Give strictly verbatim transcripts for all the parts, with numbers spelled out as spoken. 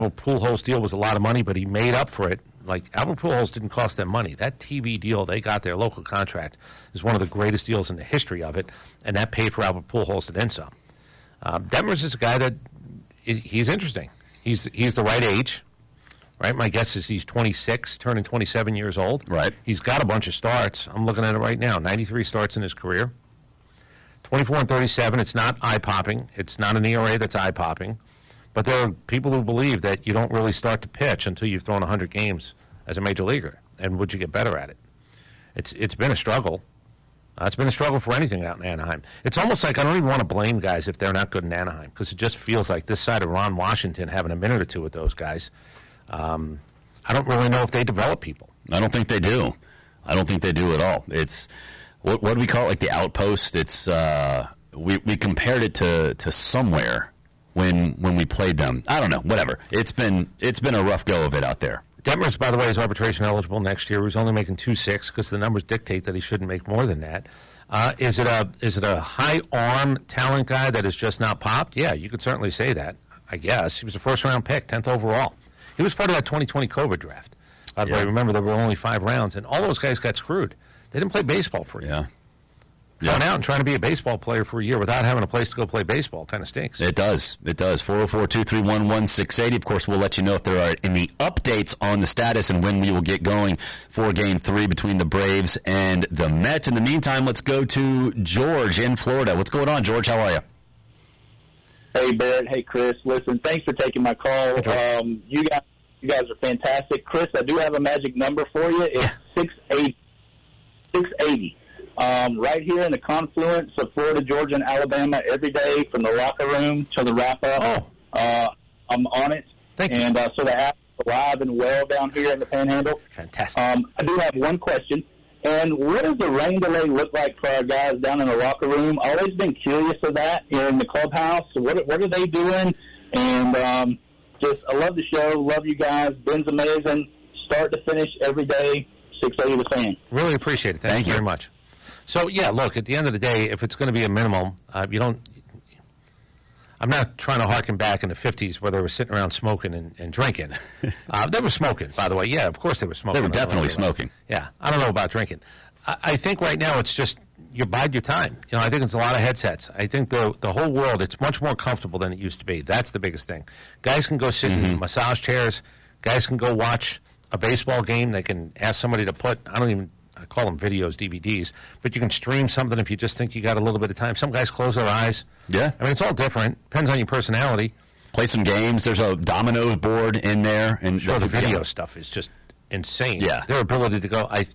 Pujols deal was a lot of money, but he made up for it. Like, Albert Pujols didn't cost them money. That T V deal they got, their local contract, is one of the greatest deals in the history of it, and that paid for Albert Pujols and then some. Um, Detmers is a guy that he's interesting. He's he's the right age, right? My guess is he's twenty-six, turning twenty-seven years old. Right. He's got a bunch of starts. I'm looking at it right now. ninety-three starts in his career. twenty-four and thirty-seven. It's not eye-popping. It's not an E R A that's eye-popping. But there are people who believe that you don't really start to pitch until you've thrown one hundred games as a major leaguer. And would you get better at it? It's It's been a struggle. Uh, it's been a struggle for anything out in Anaheim. It's almost like I don't even want to blame guys if they're not good in Anaheim, because it just feels like this side of Ron Washington having a minute or two with those guys. Um, I don't really know if they develop people. I don't think they do. I don't think they do at all. It's what what do we call it? Like the outpost. It's uh, we we compared it to to somewhere when when we played them. I don't know. Whatever. It's been it's been a rough go of it out there. Detmers, by the way, is arbitration eligible next year. He's only making two six because the numbers dictate that he shouldn't make more than that. Uh, is it a is it a high arm talent guy that is just not popped? Yeah, you could certainly say that. I guess he was a first round pick, tenth overall. He was part of that twenty twenty COVID draft. By the Yeah. way, remember there were only five rounds, and all those guys got screwed. They didn't play baseball for a year. Yeah. Going Yeah. out and trying to be a baseball player for a year without having a place to go play baseball kind of stinks. It does. It does. four oh four, two three one, one six eight zero. Of course, we'll let you know if there are any updates on the status and when we will get going for Game three between the Braves and the Mets. In the meantime, let's go to George in Florida. What's going on, George? How are you? Hey, Barrett. Hey, Chris. Listen, thanks for taking my call. Um, you guys you guys are fantastic. Chris, I do have a magic number for you. It's six eighty. six eighty. Um, right here in the confluence of Florida, Georgia, and Alabama every day from the locker room to the wrap-up. Oh. Uh, I'm on it. Thank you. and uh, so the app is alive and well down here in the Panhandle. Fantastic. Um, I do have one question. And what does the rain delay look like for our guys down in the locker room? I've always been curious of that here in the clubhouse. So what, what are they doing? And um, just, I love the show. Love you guys. Ben's amazing. Start to finish every day. six eighty The Fan. Really appreciate it. Thank, Thank you you. very much. So, yeah, look, at the end of the day, if it's going to be a minimum, uh, you don't – I'm not trying to harken back in the fifties where they were sitting around smoking and, and drinking. Uh, they were smoking, by the way. Yeah, of course they were smoking. They were I don't know definitely about- smoking. Yeah, I don't know about drinking. I, I think right now it's just you bide your time. You know, I think it's a lot of headsets. I think the the whole world, it's much more comfortable than it used to be. That's the biggest thing. Guys can go sit in massage chairs. Guys can go watch a baseball game. They can ask somebody to put, I don't even, I call them videos, D V Ds, but you can stream something if you just think you got a little bit of time. Some guys close their eyes. Yeah. I mean, it's all different. Depends on your personality. Play some games. There's a domino board in there. And Sure, the video stuff is just insane. Yeah. Their ability to go, I,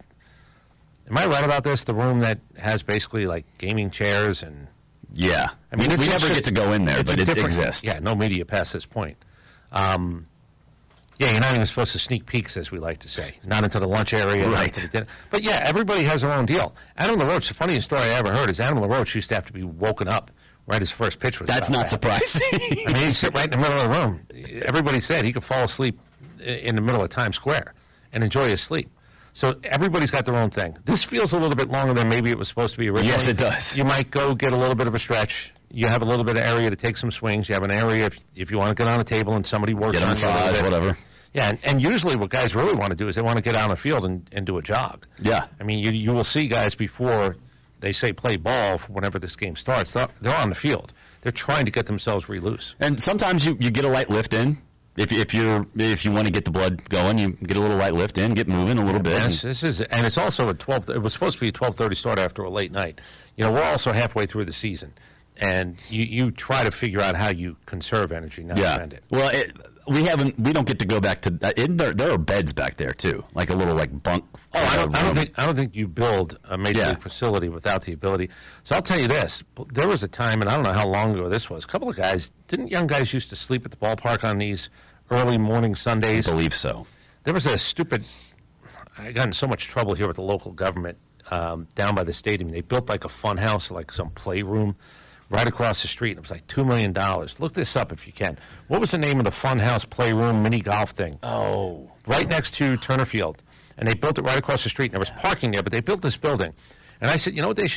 am I right about this? The room that has basically like gaming chairs and... Yeah. I mean, we, it's we never just- get to go in there, it's but a it different- exists. Yeah, no media past this point. Um, yeah, you're not even supposed to sneak peeks, as we like to say. Not into the lunch area. not Right. into the dinner. But yeah, everybody has their own deal. Adam LaRoche, the funniest story I ever heard is Adam LaRoche used to have to be woken up right as first pitch was That's about not to surprising. happen. I mean, he'd sit right in the middle of the room. Everybody said he could fall asleep i- in the middle of Times Square and enjoy his sleep. So everybody's got their own thing. This feels a little bit longer than maybe it was supposed to be originally. Yes, it does. You might go get a little bit of a stretch. You have a little bit of area to take some swings. You have an area if, if you want to get on a table and somebody works Get a on you a little massage, bit. whatever. Yeah, and, and usually what guys really want to do is they want to get out on the field and, and do a jog. Yeah. I mean, you you will see guys before they say play ball for whenever this game starts. They're, they're on the field. They're trying to get themselves re-loose. And sometimes you, you get a light lift in. If if you're if you want to get the blood going, you get a little light lift in, get moving a little bit. Yes, this is, and it's also a twelve. It was supposed to be a twelve thirty start after a late night. You know, we're also halfway through the season, and you, you try to figure out how you conserve energy, not Yeah. spend it. Well, it, we haven't. We don't get to go back to. Uh, in there, there are beds back there too, like a little like bunk. Oh, I don't, I don't room. think I don't think you build a major Yeah. league facility without the ability. So I'll tell you this: there was a time, and I don't know how long ago this was. A couple of guys, didn't young guys used to sleep at the ballpark on these early morning I Sundays? believe so. There was a stupid. I got in so much trouble here with the local government um, down by the stadium. They built like a fun house, like some playroom, right across the street. It was like two million dollars. Look this up if you can. What was the name of the fun house playroom mini golf thing? Oh, Right next to Turner Field. And they built it right across the street. And there was parking there, but they built this building. And I said, you know what they should do?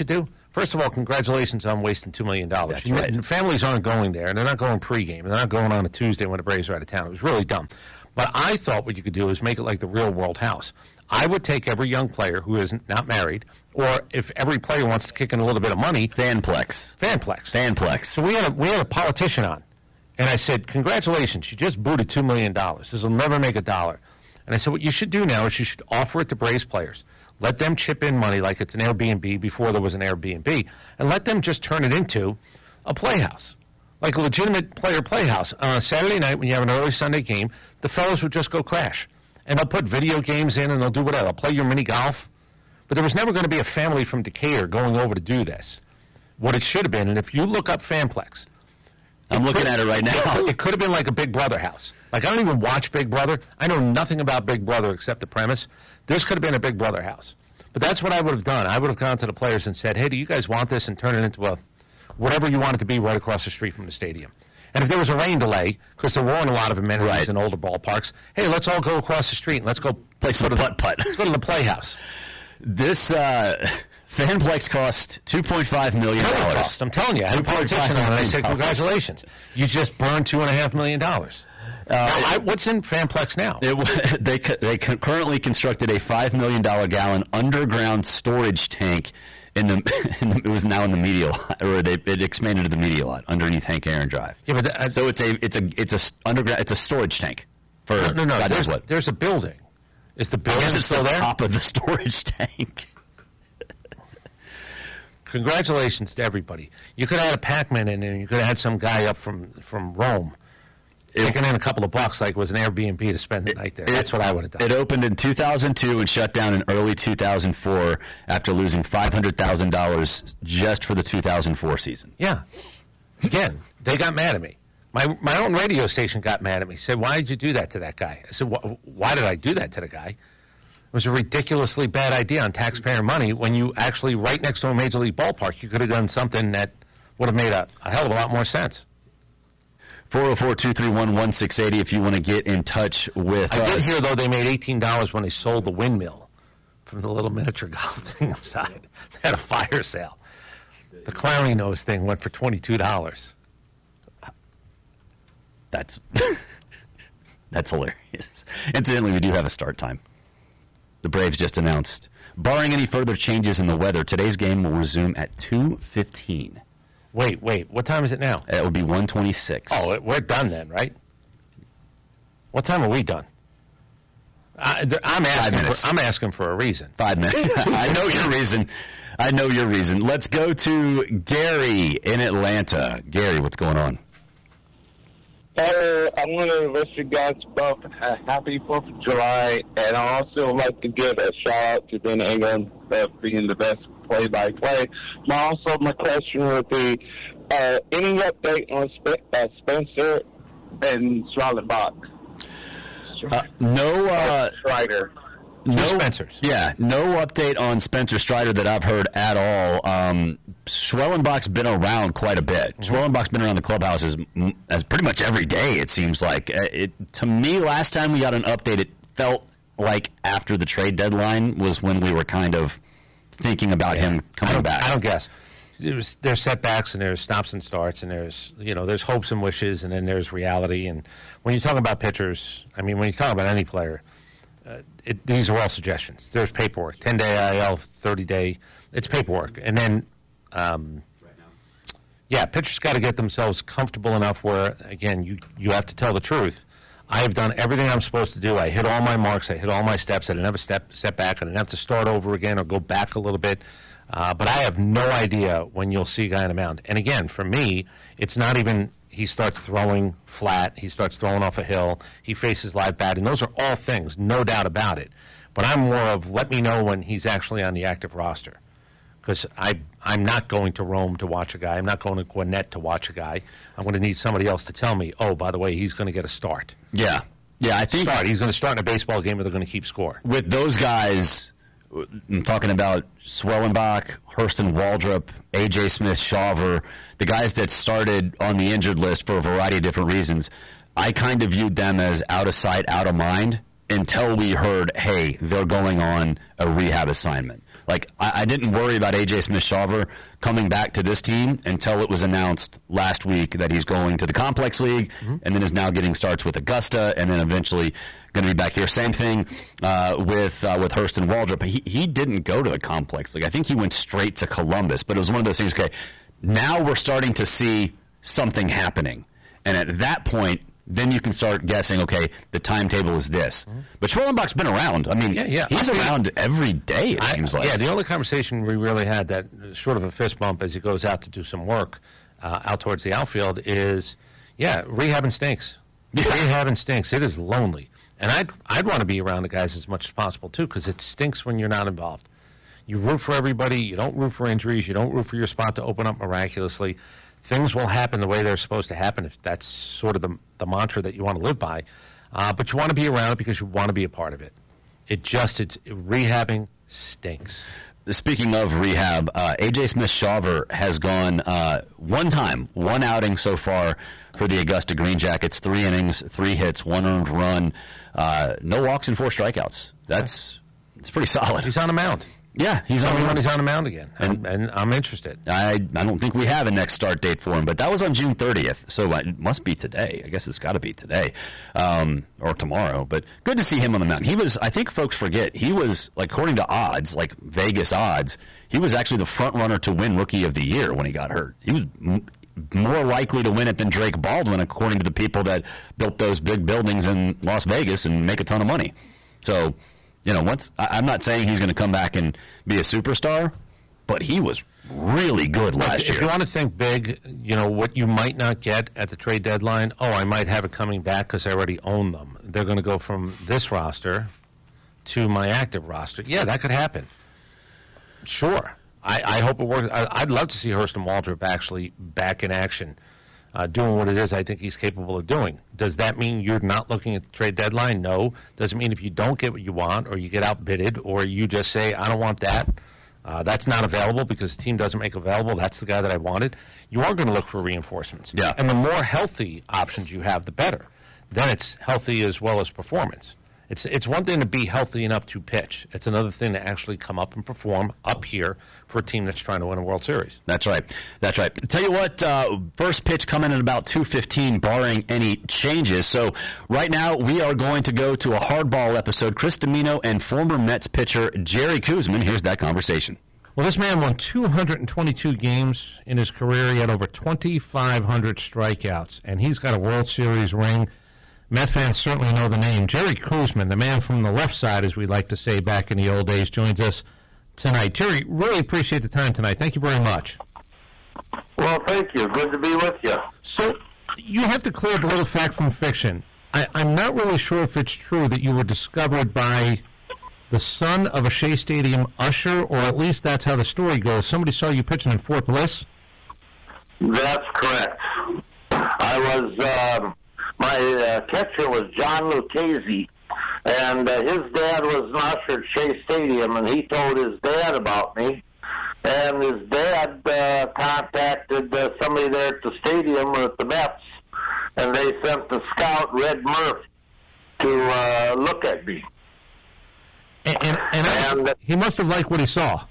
First of all, congratulations on wasting two million dollars. That's right. Families aren't going there, and they're not going pregame. They're not going on a Tuesday when the Braves are out of town. It was really dumb. But I thought what you could do is make it like the real world house. I would take every young player who is not married, or if every player wants to kick in a little bit of money, Fanplex. Fanplex. Fanplex. So we had a, we had a politician on, and I said, congratulations, you just booted two million dollars. This will never make a dollar. And I said, what you should do now is you should offer it to Braves players. Let them chip in money like it's an Airbnb before there was an Airbnb, and let them just turn it into a playhouse, like a legitimate player playhouse. On a Saturday night when you have an early Sunday game, the fellows would just go crash. And they'll put video games in, and they'll do whatever. They'll play your mini golf. But there was never going to be a family from Decatur going over to do this. What it should have been, and if you look up Fanplex, I'm looking at it right now. it could have been like a Big Brother house. Like, I don't even watch Big Brother. I know nothing about Big Brother except the premise. This could have been a Big Brother house. But that's what I would have done. I would have gone to the players and said, hey, do you guys want this? And turn it into a whatever you want it to be right across the street from the stadium. And if there was a rain delay, because there weren't a lot of amenities Right. in older ballparks, hey, let's all go across the street and let's go Play some go to the- putt-putt. Let's go to the Playhouse. This uh, Fanplex cost two point five million dollars. Cost, I'm telling you, I had a politician on, and I said, congratulations. You just burned two point five million dollars. Uh, Now, I, what's in Fanplex now? It, wa- they co- they co- currently constructed a five million dollar gallon underground storage tank in the, in the. It was now in the media lot, or they it expanded to the media lot underneath Hank Aaron Drive. Yeah, but that, So it's a it's a it's a s- underground it's a storage tank for no, no, no. God knows There's, what. there's a building. Is the I building guess it's still the there? top of the storage tank. Congratulations to everybody. You could have had a Pac-Man in there, and you could have had some guy up from, from Rome taking in a couple of bucks like it was an Airbnb to spend the night there. That's what I would have done. It opened in two thousand two and shut down in early two thousand four after losing five hundred thousand dollars just for the two thousand four season. Yeah. Again, they got mad at me. My my own radio station got mad at me. Said, "Why did you do that to that guy?" I said, "Wh- "Why did I do that to the guy?" It was a ridiculously bad idea on taxpayer money when you actually, right next to a major league ballpark, you could have done something that would have made a, a hell of a lot more sense. four oh four, two three one, one six eight zero if you want to get in touch with I us. did hear, though, they made eighteen dollars when they sold the windmill from the little miniature golf thing inside. They had a fire sale. The clowny nose thing went for twenty-two dollars. That's that's hilarious. Incidentally, we do have a start time. The Braves just announced, barring any further changes in the weather, today's game will resume at two fifteen. Wait, wait, what time is it now? It will be one twenty-six. Oh, it- we're done then, right? What time are we done? I, th- I'm asking. minutes. For, I'm asking for a reason. Five minutes. I know your reason. I know your reason. Let's go to Gary in Atlanta. Gary, what's going on? Uh, I want to wish you guys both a happy fourth of July, and I also like to give a shout out to Ben Ingram for being the best play-by-play. My, also, my question would be, uh, any update on Sp- uh, Spencer and Schwellenbach? Uh, no, uh, Strider. no Spencers. Yeah, no update on Spencer Strider that I've heard at all. Um, Schwellenbach's been around quite a bit. Mm-hmm. Schwellenbach's been around the clubhouse as, as pretty much every day, it seems like. Uh, It, to me, last time we got an update, it felt like after the trade deadline was when we were kind of thinking about him I coming don't, back. I don't guess. There's, there's setbacks and there's stops and starts and there's you know there's hopes and wishes and then there's reality. And when you talk about pitchers, I mean when you talk about any player, uh, it, these are all suggestions. There's paperwork, ten day I L, thirty day. It's paperwork, and then um, yeah, pitchers got to get themselves comfortable enough where again you you have to tell the truth. I have done everything I'm supposed to do. I hit all my marks. I hit all my steps. I didn't have a step step back. I didn't have to start over again or go back a little bit. Uh, but I have no idea when you'll see a guy on the mound. And again, for me, it's not even he starts throwing flat. He starts throwing off a hill. He faces live batting. Those are all things, no doubt about it. But I'm more of let me know when he's actually on the active roster. Because I'm not going to Rome to watch a guy. I'm not going to Gwinnett to watch a guy. I'm going to need somebody else to tell me, oh, by the way, he's going to get a start. Yeah. Yeah, I think Start. He's going to start in a baseball game or they're going to keep score. with those guys, I'm talking about Schwellenbach, Hurston Waldrop, A J Smith, Shawver, the guys that started on the injured list for a variety of different reasons. I kind of viewed them as out of sight, out of mind until we heard, hey, they're going on a rehab assignment. Like, I, I didn't worry about A J Smith-Shawver coming back to this team until it was announced last week that he's going to the Complex League, mm-hmm. and then is now getting starts with Augusta, and then eventually going to be back here. Same thing uh, with uh, with Hurston Waldrop. He he didn't go to the Complex League. I think he went straight to Columbus. But it was one of those things. Okay, now we're starting to see something happening, and at that point, then you can start guessing, okay, the timetable is this. Mm-hmm. But Schwellenbach's been around. I mean, yeah, yeah. he's I mean, around every day, it I, seems like. Yeah, the only conversation we really had that short of a fist bump as he goes out to do some work uh, out towards the outfield is, yeah, rehabbing stinks. Rehabbing stinks. It is lonely. And I'd, I'd want to be around the guys as much as possible, too, because it stinks when you're not involved. You root for everybody. You don't root for injuries. You don't root for your spot to open up miraculously. Things will happen the way they're supposed to happen if that's sort of the, the mantra that you want to live by. Uh, but you want to be around it because you want to be a part of it. It just, it's rehabbing stinks. Speaking of rehab, uh, A J Smith-Shawver has gone uh, one time, one outing so far for the Augusta Green Jackets. Three innings, three hits, one earned run, uh, no walks and four strikeouts. That's it's pretty solid. He's on the mound. Yeah, he's on the mound. He's on the mound again, and, and I'm interested. I I don't think we have a next start date for him, but that was on June thirtieth, so it must be today. I guess it's got to be today um, or tomorrow. But good to see him on the mound. He was, I think folks forget, he was, like, according to odds, like Vegas odds, he was actually the front runner to win Rookie of the Year when he got hurt. He was m- more likely to win it than Drake Baldwin, according to the people that built those big buildings in Las Vegas and make a ton of money. So, you know, once I, I'm not saying he's going to come back and be a superstar, but he was really good last if year. If you want to think big, you know, what you might not get at the trade deadline, oh, I might have it coming back because I already own them. They're going to go from this roster to my active roster. Yeah, that could happen. Sure. I, I hope it works. I, I'd love to see Hurston Waldrop actually back in action, uh, doing what it is I think he's capable of doing. Does that mean you're not looking at the trade deadline? No. Does it mean if you don't get what you want or you get outbidded or you just say, I don't want that, uh, that's not available because the team doesn't make available, that's the guy that I wanted, you are going to look for reinforcements. Yeah. And the more healthy options you have, the better. Then it's healthy as well as performance. It's it's one thing to be healthy enough to pitch. It's another thing to actually come up and perform up here for a team that's trying to win a World Series. That's right. That's right. Tell you what, uh, first pitch coming at about two fifteen, barring any changes. So right now we are going to go to a hardball episode. Chris Dimino and former Mets pitcher Jerry Koosman. Here's that conversation. Well, this man won two hundred twenty-two games in his career. He had over twenty-five hundred strikeouts, and he's got a World Series ring. Met fans certainly know the name. Jerry Koosman, the man from the left side, as we like to say back in the old days, joins us tonight. Jerry, really appreciate the time tonight. Thank you very much. Well, thank you. Good to be with you. So you have to clear up a little fact from fiction. I, I'm not really sure if it's true that you were discovered by the son of a Shea Stadium usher, or at least that's how the story goes. Somebody saw you pitching in Fort Bliss? That's correct. I was... Um, My uh, catcher was John Lucchese, and uh, his dad was an usher at Shea Stadium, and he told his dad about me. And his dad uh, contacted uh, somebody there at the stadium or at the Mets, and they sent the scout, Red Murph, to uh, look at me. And, and, and, and was, he must have liked what he saw.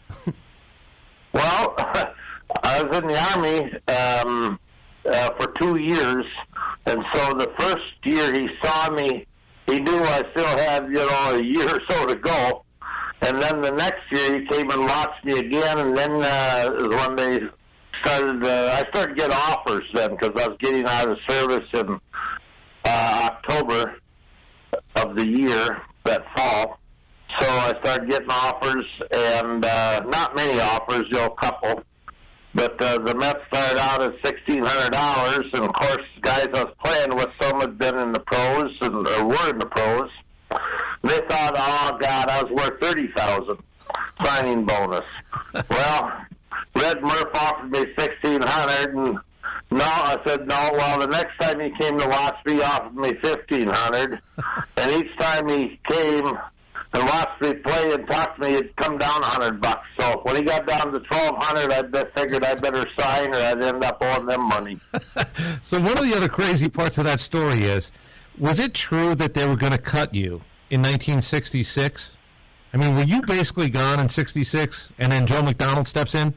Well, I was in the Army um, uh, for two years. And so the first year he saw me, he knew I still had, you know, a year or so to go. And then the next year he came and watched me again, and then uh, when they started, uh, I started getting offers then because I was getting out of service in uh, October of the year, that fall. So I started getting offers, and uh, not many offers, you know, a couple. But uh, the Mets started out at sixteen hundred dollars, and of course, the guys I was playing with, some had been in the pros and or were in the pros. They thought, oh God, I was worth thirty thousand signing bonus. Well, Red Murph offered me sixteen hundred, and no, I said no. Well, the next time he came to watch me, he offered me fifteen hundred, and each time he came and watched me play and talk to me, it'd come down a hundred bucks. So when he got down to twelve hundred, I figured I'd better sign, or I'd end up owing them money. So one of the other crazy parts of that story is, was it true that they were going to cut you in nineteen sixty-six? I mean, were you basically gone in sixty-six, and then Joe McDonald steps in?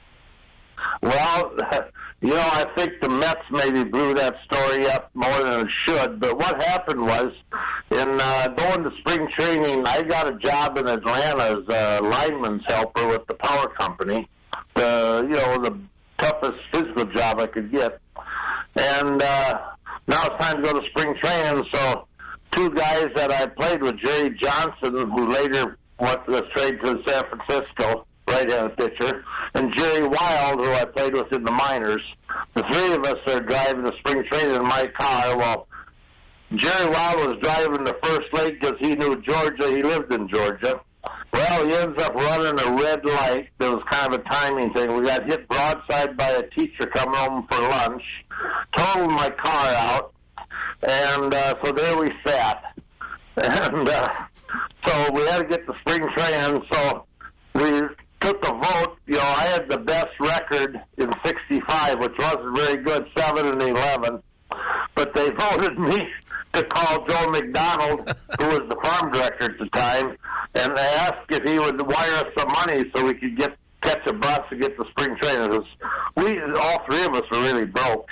Well, you know, I think the Mets maybe blew that story up more than it should. But what happened was, in uh, going to spring training, I got a job in Atlanta as a lineman's helper with the power company. The, you know, the toughest physical job I could get. And uh, now it's time to go to spring training. So two guys that I played with, Jerry Johnson, who later went was traded to San Francisco, right-handed pitcher, and Jerry Wild, who I played with in the minors. The three of us are driving the spring training in my car. Well, Jerry Wild was driving the first leg because he knew Georgia. He lived in Georgia. Well, he ends up running a red light. It was kind of a timing thing. We got hit broadside by a teacher coming home for lunch, totaled my car out, and uh, so there we sat. And uh, so we had to get to spring training, so we took a vote. You know, I had the best record in sixty-five, which wasn't very good, seven and eleven. But they voted me to call Joe McDonald, who was the farm director at the time, and they asked if he would wire us some money so we could get catch a bus to get to spring training. It was, we, all three of us were really broke.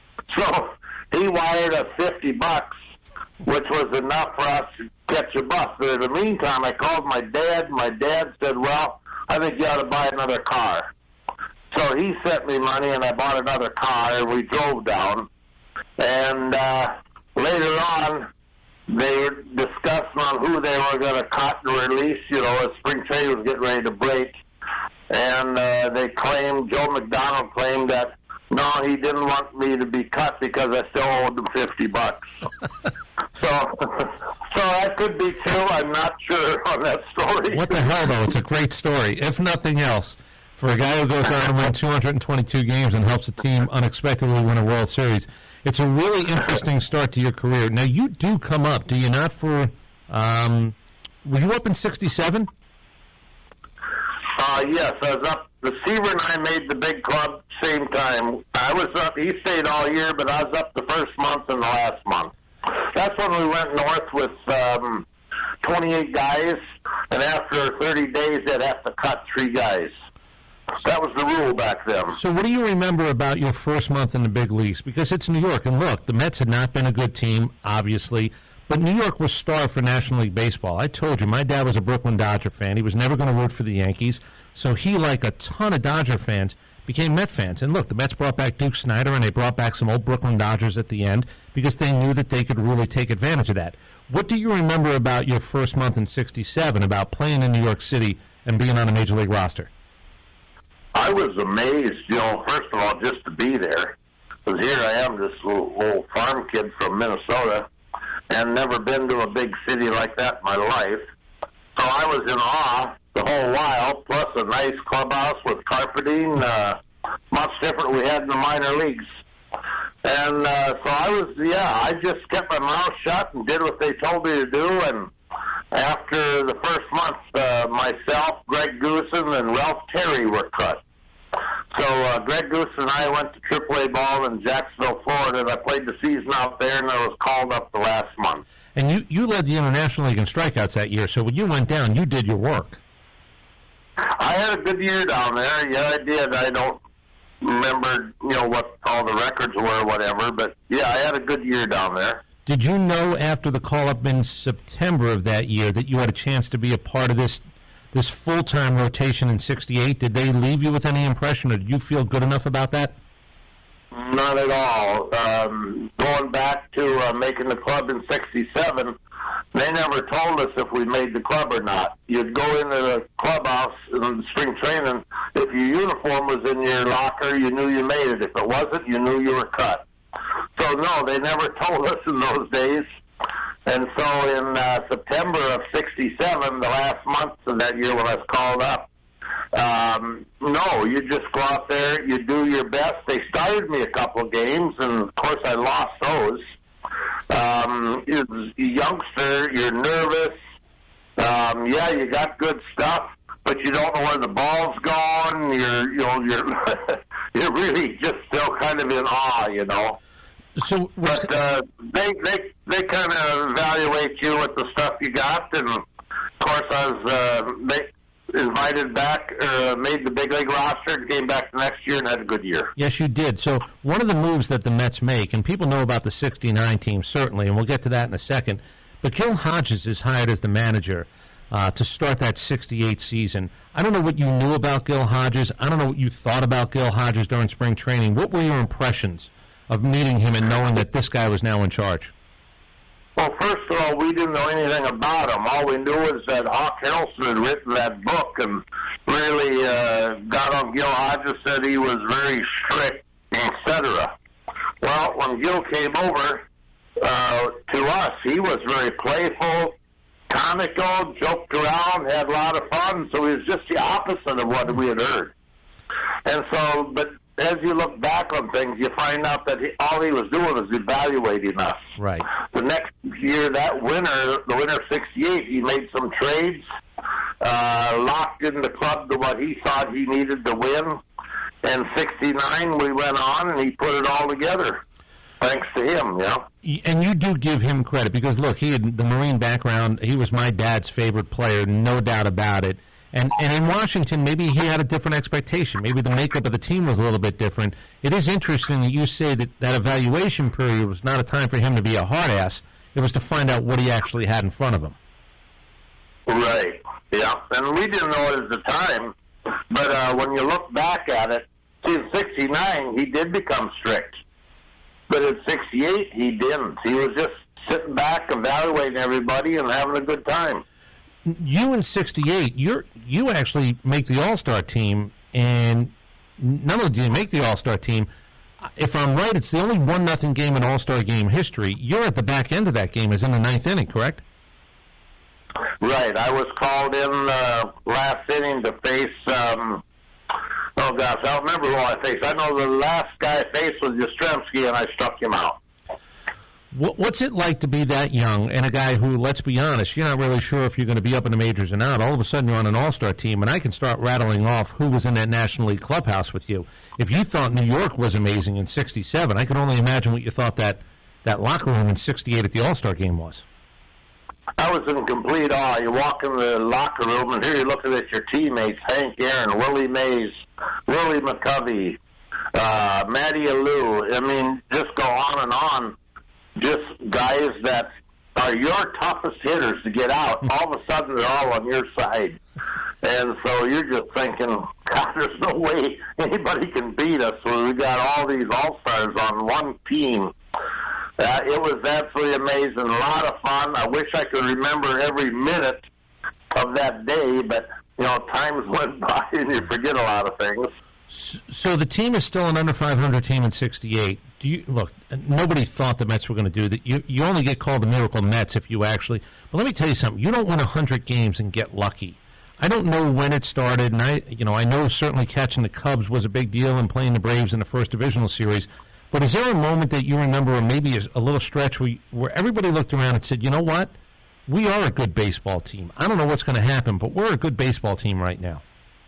So he wired us fifty bucks, which was enough for us to catch a bus. But in the meantime, I called my dad. My dad said, well, I think you ought to buy another car. So he sent me money, and I bought another car, and we drove down. And uh, later on, they were discussing on who they were going to cut and release, you know, as spring training was getting ready to break. And uh, they claimed, Joe McDonald claimed that, no, he didn't want me to be cut because I still owed him fifty bucks. so, so that could be true. I'm not sure on that story. What the hell, though? It's a great story. If nothing else, for a guy who goes on to win two hundred twenty-two games and helps a team unexpectedly win a World Series, it's a really interesting start to your career. Now, you do come up, do you not, for, um, were you up in sixty-seven? Uh, yes, I was up. The Seaver and I made the big club same time. I was up, he stayed all year, but I was up the first month and the last month. That's when we went north with um, twenty-eight guys, and after thirty days, they'd have to cut three guys. That was the rule back then. So what do you remember about your first month in the big leagues? Because it's New York, and look, the Mets had not been a good team, obviously, but New York was star for National League Baseball. I told you, my dad was a Brooklyn Dodger fan. He was never going to root for the Yankees, so he, like a ton of Dodger fans, became Met fans. And look, the Mets brought back Duke Snider, and they brought back some old Brooklyn Dodgers at the end because they knew that they could really take advantage of that. What do you remember about your first month in sixty-seven, about playing in New York City and being on a Major League roster? I was amazed, you know, first of all, just to be there. Because here I am, this little, little farm kid from Minnesota, and never been to a big city like that in my life. So I was in awe the whole while, plus a nice clubhouse with carpeting, uh, much different we had in the minor leagues. And uh, so I was, yeah, I just kept my mouth shut and did what they told me to do, and after the first month, uh, myself, Greg Goosen, and Ralph Terry were cut. So uh, Greg Goosen and I went to triple A ball in Jacksonville, Florida, and I played the season out there, and I was called up the last month. And you, you led the International League in strikeouts that year, so when you went down, you did your work. I had a good year down there. Yeah, I did. I don't remember, you know, what all the records were or whatever, but, yeah, I had a good year down there. Did you know after the call-up in September of that year that you had a chance to be a part of this this full-time rotation in sixty-eight? Did they leave you with any impression, or did you feel good enough about that? Not at all. Um, going back to uh, making the club in sixty-seven, they never told us if we made the club or not. You'd go into the clubhouse in spring training. If your uniform was in your locker, you knew you made it. If it wasn't, you knew you were cut. So, no, they never told us in those days. And so in uh, September of sixty-seven, the last month of that year when I was called up, um, no, you just go out there, you do your best. They started me a couple of games, and, of course, I lost those. Um, you're a youngster, you're nervous. Um, yeah, you got good stuff, but you don't know where the ball's going. You're, you know, you're, you're really just still kind of in awe, you know. So, but uh, they they they kind of evaluate you with the stuff you got, and course, I was uh, ma- invited back, uh, made the big league roster, and came back the next year and had a good year. Yes, you did. So one of the moves that the Mets make, and people know about the sixty-nine team, certainly, and we'll get to that in a second, but Gil Hodges is hired as the manager uh, to start that sixty-eight season. I don't know what you knew about Gil Hodges. I don't know what you thought about Gil Hodges during spring training. What were your impressions of meeting him and knowing that this guy was now in charge? Well, first of all, we didn't know anything about him. All we knew was that Hawk Harrelson had written that book and really uh, got on Gil Hodges, said he was very strict, et cetera. Well, when Gil came over uh, to us, he was very playful, comical, joked around, had a lot of fun, so he was just the opposite of what we had heard. And so, but as you look back on things, you find out that he, all he was doing was evaluating us. Right. The next year, that winter, the winter of sixty-eight, he made some trades, uh, locked in the club to what he thought he needed to win. And sixty-nine, we went on, and he put it all together. Thanks to him, you know. And you do give him credit because, look, he had the Marine background. He was my dad's favorite player, no doubt about it. And and in Washington, maybe he had a different expectation. Maybe the makeup of the team was a little bit different. It is interesting that you say that that evaluation period was not a time for him to be a hard ass. It was to find out what he actually had in front of him. Right, yeah. And we didn't know it at the time. But uh, when you look back at it, see, in sixty-nine, he did become strict. But in sixty-eight, he didn't. He was just sitting back, evaluating everybody, and having a good time. You in sixty-eight, you're you actually make the All-Star team, and not only do you make the All-Star team, if I'm right, it's the only one nothing game in All-Star game history. You're at the back end of that game, is in the ninth inning, correct? Right. I was called in uh, last inning to face. Um, oh gosh, I don't remember who I faced. I know the last guy I faced was Yastrzemski, and I struck him out. What's it like to be that young and a guy who, let's be honest, you're not really sure if you're going to be up in the majors or not. All of a sudden, you're on an all-star team, and I can start rattling off who was in that National League clubhouse with you. If you thought New York was amazing in sixty-seven, I can only imagine what you thought that, that locker room in sixty-eight at the All-Star game was. I was in complete awe. You walk in the locker room, and here you're looking at your teammates, Hank Aaron, Willie Mays, Willie McCovey, uh, Matty Alou. I mean, just go on and on. Just guys that are your toughest hitters to get out. All of a sudden, they're all on your side. And so you're just thinking, God, there's no way anybody can beat us. So we got all these all-stars on one team. Uh, it was absolutely amazing. A lot of fun. I wish I could remember every minute of that day, but, you know, times went by and you forget a lot of things. So the team is still an under five hundred team in sixty-eight. Do you look? Nobody thought the Mets were going to do that. You you only get called the Miracle Mets if you actually. But let me tell you something. You don't win a hundred games and get lucky. I don't know when it started, and I you know I know certainly catching the Cubs was a big deal and playing the Braves in the first divisional series. But is there a moment that you remember, or maybe a, a little stretch where you, where everybody looked around and said, you know what, we are a good baseball team. I don't know what's going to happen, but we're a good baseball team right now.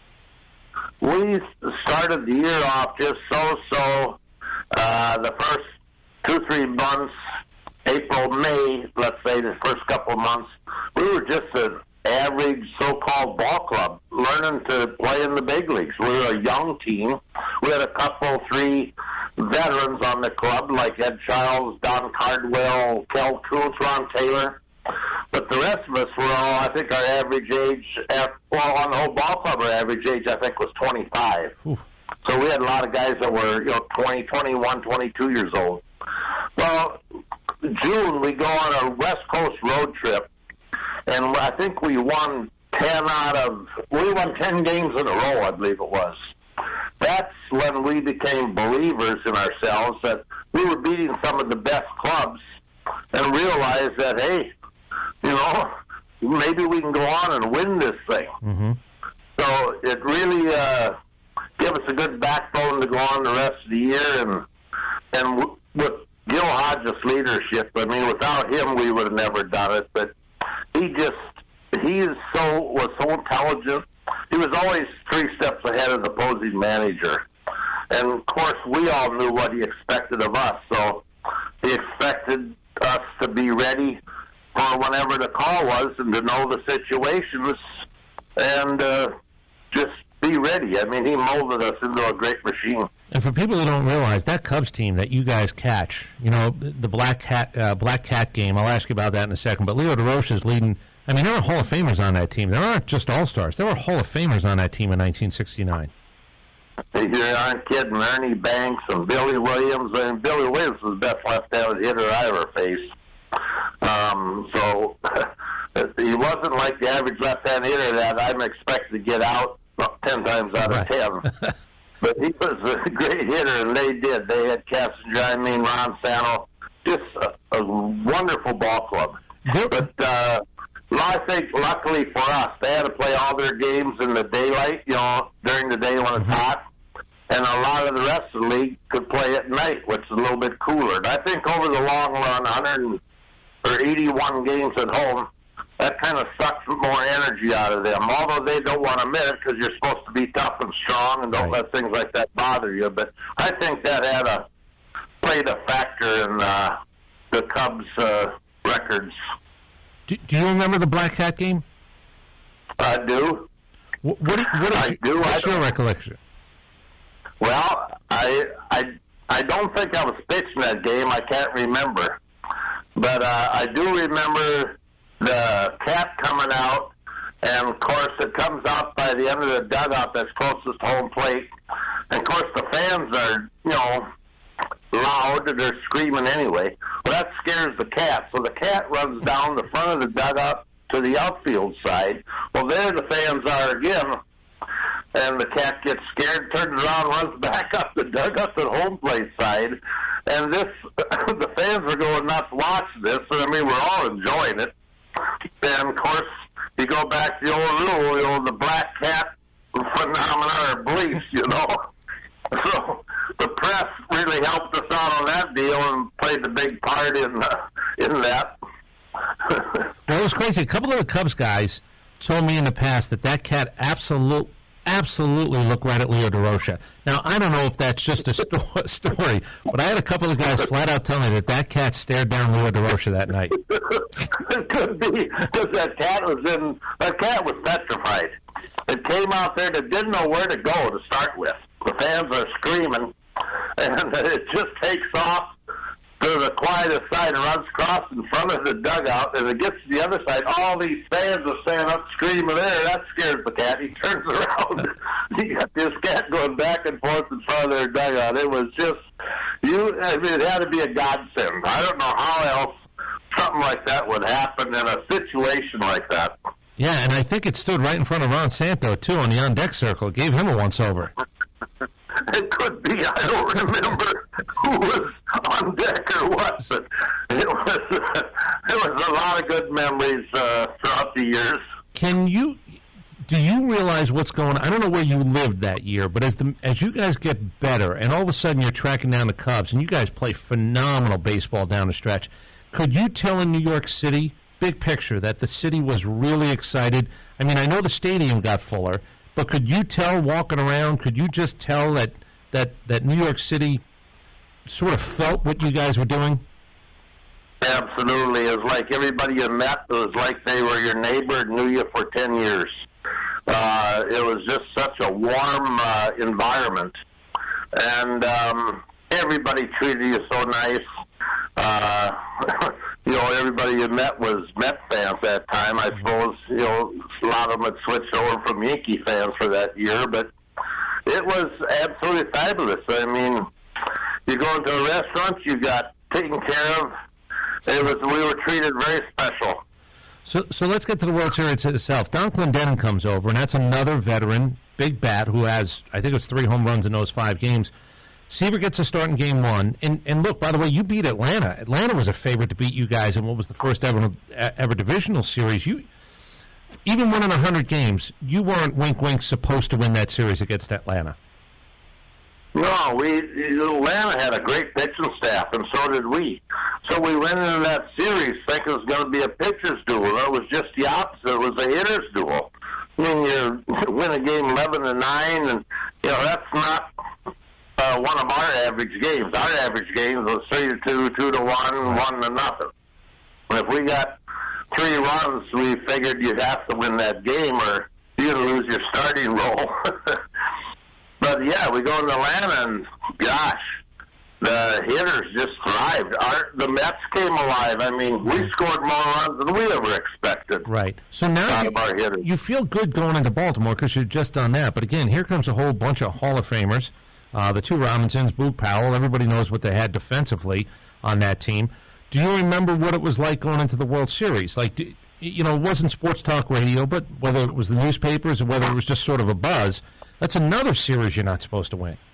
We started the year off just so-so. Uh, the first two, three months, April, May, let's say, the first couple of months, we were just an average so-called ball club, learning to play in the big leagues. We were a young team. We had a couple, three veterans on the club, like Ed Childs, Don Cardwell, Kel Kuntz, Ron Taylor. But the rest of us were all, I think our average age, well, on the whole ball club, our average age, I think, was twenty-five. Ooh. So we had a lot of guys that were, you know, twenty, twenty-one, twenty-two years old. Well, June, we go on a West Coast road trip, and I think we won ten out of, we won ten games in a row, I believe it was. That's when we became believers in ourselves, that we were beating some of the best clubs and realized that, hey, you know, maybe we can go on and win this thing. Mm-hmm. So it really uh, gave us a good backbone to go on the rest of the year. And and w- with Gil Hodges' leadership, I mean, without him, we would have never done it. But he just, he is so was so intelligent. He was always three steps ahead of the opposing manager. And, of course, we all knew what he expected of us. So he expected us to be ready for whenever the call was and to know the situations and uh, just be ready. I mean, he molded us into a great machine. And for people who don't realize, that Cubs team that you guys catch, you know, the Black Cat uh, Black Cat game, I'll ask you about that in a second, but Leo DeRoche is leading. I mean, there were Hall of Famers on that team. There aren't just All-Stars. There were Hall of Famers on that team in nineteen sixty-nine. You aren't kidding. Ernie Banks and Billy Williams. I mean, Billy Williams was the best left-handed hitter I ever faced. Um, so he wasn't like the average left-handed hitter that I'm expected to get out ten times out of ten. But he was a great hitter, and they did. They had Cassinger, I mean, Ron Santo, just a, a wonderful ball club. But uh, I think, luckily for us, they had to play all their games in the daylight, you know, during the day when it's hot. And a lot of the rest of the league could play at night, which is a little bit cooler. And I think over the long run, one hundred or eighty-one games at home, that kind of sucks more energy out of them. Although they don't want to admit it because you're supposed to be tough and strong and don't right. let things like that bother you. But I think that had a played a factor in uh, the Cubs' uh, records. Do, do you remember the Black Cat game? I do. What, what, what I you, do. What's I your recollection? Well, I I I don't think I was pitching that game. I can't remember, but uh, I do remember the cat coming out, and of course it comes out by the end of the dugout that's closest to home plate. And of course the fans are, you know, loud and they're screaming anyway. Well, that scares the cat, so the cat runs down the front of the dugout to the outfield side. Well, there the fans are again. And the cat gets scared, turns around, runs back up the dugout to the home plate side. And this, the fans were going nuts watching this. And I mean, we're all enjoying it. And of course, you go back to the old rule, you know, the Black Cat phenomena or beliefs, you know. So the press really helped us out on that deal and played the big part in uh, in that. Well, it was crazy. A couple of the Cubs guys told me in the past that that cat absolutely. Absolutely look right at Leo DeRoche. Now, I don't know if that's just a sto- story, but I had a couple of guys flat out tell me that that cat stared down Leo DeRoche that night. It could be, because that cat was in, that cat was petrified. It came out there that didn't know where to go to start with. The fans are screaming, and it just takes off to the quietest side and runs across in front of the dugout. As it gets to the other side, all these fans are standing up screaming there. That scares the cat. He turns around. You got this cat going back and forth in front of their dugout. It was just, you. I mean, it had to be a godsend. I don't know how else something like that would happen in a situation like that. Yeah, and I think it stood right in front of Ron Santo, too, on the on-deck circle. It gave him a once-over. It could be. I don't remember who was on deck or what, but it was uh, it was a lot of good memories uh, throughout the years. Can you do you realize what's going on? I don't know where you lived that year, but as the as you guys get better, and all of a sudden you're tracking down the Cubs, and you guys play phenomenal baseball down the stretch. Could you tell in New York City, big picture, that the city was really excited? I mean, I know the stadium got fuller. But could you tell, walking around, could you just tell that, that, that New York City sort of felt what you guys were doing? Absolutely. It was like everybody you met, it was like they were your neighbor and knew you for ten years. Uh, it was just such a warm uh, environment. And um, everybody treated you so nice. Uh, you know, everybody you met was Met fans that time. I suppose, you know, a lot of them had switched over from Yankee fans for that year, but it was absolutely fabulous. I mean, you go into a restaurant, you got taken care of. It was, we were treated very special. So, so let's get to the World Series itself. Don Clendenin comes over, and that's another veteran, big bat, who has, I think it's three home runs in those five games. Seaver gets a start in game one. And, and look, by the way, you beat Atlanta. Atlanta was a favorite to beat you guys in what was the first ever, ever divisional series. You, even winning one hundred games, you weren't, wink, wink, supposed to win that series against Atlanta. No, we Atlanta had a great pitching staff, and so did we. So we went into that series thinking it was going to be a pitcher's duel. It was just the opposite. It was a hitter's duel. I mean, you win a game eleven to nine, and, you know, that's not Uh, one of our average games. Our average games was three to two, two to one, one to nothing. And if we got three runs, we figured you'd have to win that game or you'd lose your starting role. But, yeah, we go to Atlanta, and, gosh, the hitters just thrived. Our, the Mets came alive. I mean, we scored more runs than we ever expected. Right. So now you, you feel good going into Baltimore because you've just done that. But, again, here comes a whole bunch of Hall of Famers. Uh, the two Robinsons, Boog Powell, everybody knows what they had defensively on that team. Do you remember what it was like going into the World Series? Like, do, you know, it wasn't sports talk radio, but whether it was the newspapers or whether it was just sort of a buzz, that's another series you're not supposed to win.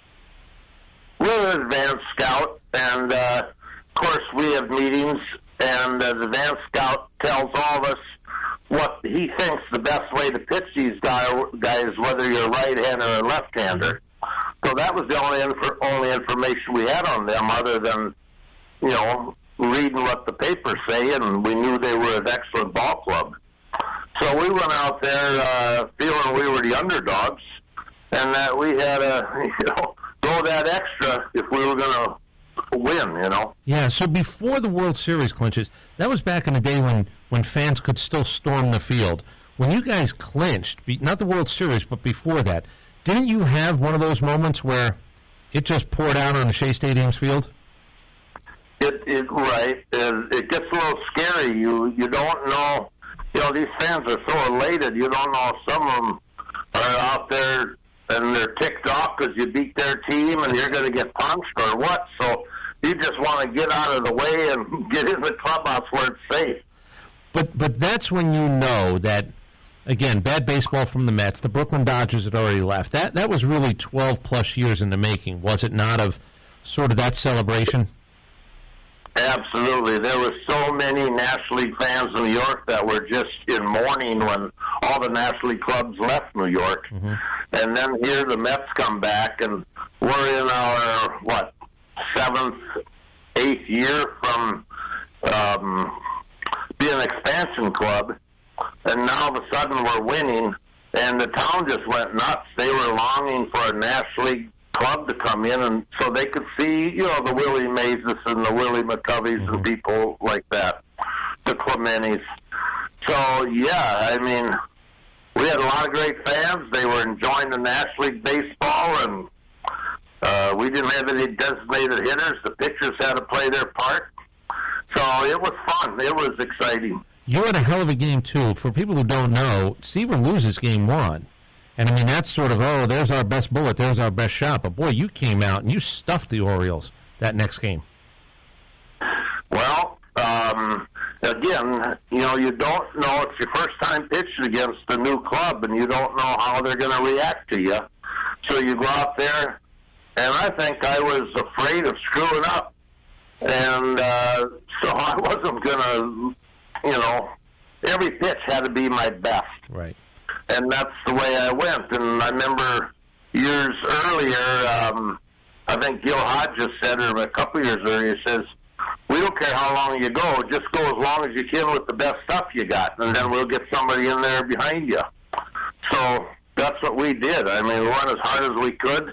We're an advanced scout, and, uh, of course, we have meetings, and uh, the advanced scout tells all of us what he thinks the best way to pitch these guy, guys, whether you're a right-hander or a left-hander. So that was the only inf- only information we had on them other than, you know, reading what the papers say, and we knew they were an excellent ball club. So we went out there uh, feeling we were the underdogs, and that we had to, you know, go that extra if we were going to win, you know. Yeah, so before the World Series clinches, that was back in the day when, when fans could still storm the field. When you guys clinched, not the World Series, but before that, didn't you have one of those moments where it just poured out on the Shea Stadium's field? It, it right. It, it gets a little scary. You you don't know. You know, these fans are so elated. You don't know if some of them are out there and they're ticked off because you beat their team and you're going to get punched or what. So you just want to get out of the way and get in the clubhouse where it's safe. But but that's when you know that, again, bad baseball from the Mets. The Brooklyn Dodgers had already left. That that was really twelve-plus years in the making, was it not, of sort of that celebration? Absolutely. There were so many National League fans in New York that were just in mourning when all the National League clubs left New York. Mm-hmm. And then here the Mets come back, and we're in our, what, seventh, eighth year from um, being an expansion club. And now all of a sudden we're winning, and the town just went nuts. They were longing for a National League club to come in, and so they could see, you know, the Willie Mazes and the Willie McCoveys mm-hmm. and people like that, the Clementis. So, yeah, I mean, we had a lot of great fans. They were enjoying the National League baseball, and uh, we didn't have any designated hitters. The pitchers had to play their part. So it was fun. It was exciting. You had a hell of a game, too. For people who don't know, Seaver loses game one. And, I mean, that's sort of, oh, there's our best bullet, there's our best shot. But, boy, you came out and you stuffed the Orioles that next game. Well, um, again, you know, you don't know. It's your first time pitching against a new club, and you don't know how they're going to react to you. So you go out there, and I think I was afraid of screwing up. And uh, so I wasn't going to, you know, every pitch had to be my best. Right. And that's the way I went. And I remember years earlier, um, I think Gil Hodges said, or a couple years earlier, he says, we don't care how long you go, just go as long as you can with the best stuff you got, and then we'll get somebody in there behind you. So that's what we did. I mean, we went as hard as we could,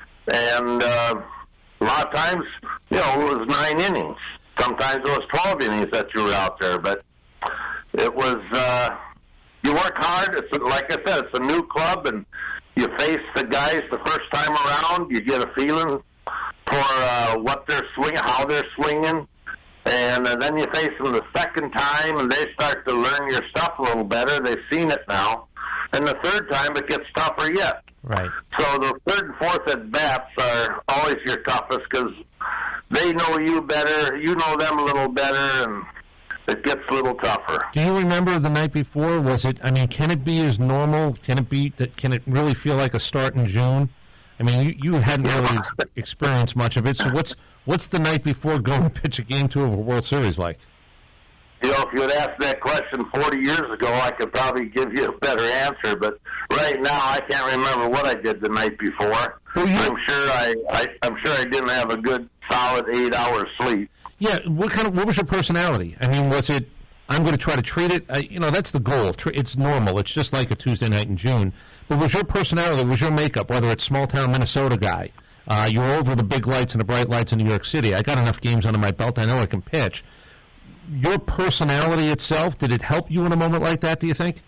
and uh, a lot of times, you know, it was nine innings. Sometimes it was twelve innings that you were out there, but it was... Uh, You work hard. It's like I said, it's a new club, and you face the guys the first time around. You get a feeling for uh, what they're swinging, how they're swinging, and uh, then you face them the second time, and they start to learn your stuff a little better. They've seen it now, and the third time it gets tougher yet. Right. So the third and fourth at bats are always your toughest because they know you better, you know them a little better, and it gets a little tougher. Do you remember the night before? Was it, I mean, can it be as normal? Can it be, that? Can it really feel like a start in June? I mean, you, you hadn't really experienced much of it, so what's what's the night before going pitch a game two of a World Series like? You know, if you had asked that question forty years ago, I could probably give you a better answer, but right now I can't remember what I did the night before. Well, you, I'm sure I, I, I'm sure I didn't have a good, solid eight hours sleep. Yeah, what kind of what was your personality? I mean, was it, I'm going to try to treat it, uh, you know, that's the goal. It's normal. It's just like a Tuesday night in June. But was your personality, was your makeup, whether it's small-town Minnesota guy, uh, you're over the big lights and the bright lights in New York City, I got enough games under my belt, I know I can pitch. your personality itself, did it help you in a moment like that, do you think?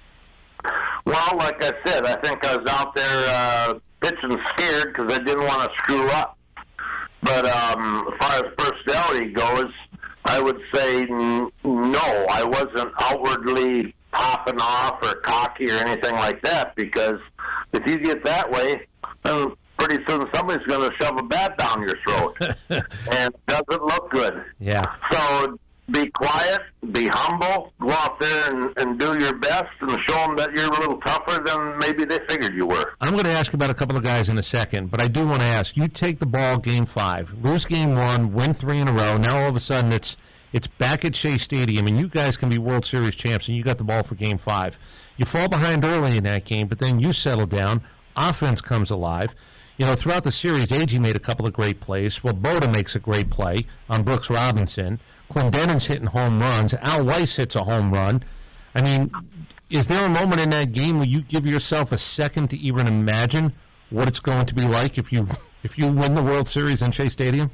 Well, like I said, I think I was out there uh, pitching scared because I didn't want to screw up. But um, as far as personality goes, I would say n- no. I wasn't outwardly popping off or cocky or anything like that, because if you get that way, then pretty soon somebody's going to shove a bat down your throat, and it doesn't look good. Yeah. So be quiet, be humble, go out there and, and do your best and show them that you're a little tougher than maybe they figured you were. I'm going to ask about a couple of guys in a second, but I do want to ask, you take the ball game five, lose game one, win three in a row, now all of a sudden it's it's back at Shea Stadium, and you guys can be World Series champs, and you got the ball for game five. You fall behind early in that game, but then you settle down, offense comes alive. You know, throughout the series, A G made a couple of great plays. Swoboda makes a great play on Brooks Robinson. Clendenin's hitting home runs. Al Weiss hits a home run. I mean, is there a moment in that game where you give yourself a second to even imagine what it's going to be like if you if you win the World Series in Shea Stadium?